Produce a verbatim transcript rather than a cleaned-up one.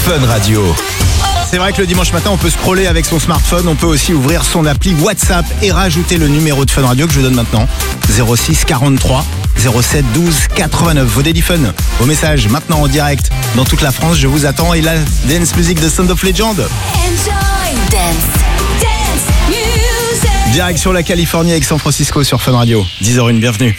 Fun Radio. C'est vrai que le dimanche matin, on peut scroller avec son smartphone, on peut aussi ouvrir son appli WhatsApp et rajouter le numéro de Fun Radio que je vous donne maintenant. zéro six quarante-trois zéro sept douze quatre-vingt-neuf. Vos Daily Fun, vos messages maintenant en direct dans toute la France. Je vous attends. Et la dance music de Sound of Legend. Enjoy dance, dance music. Direction la Californie avec San Francisco sur Fun Radio. dix heures une, bienvenue.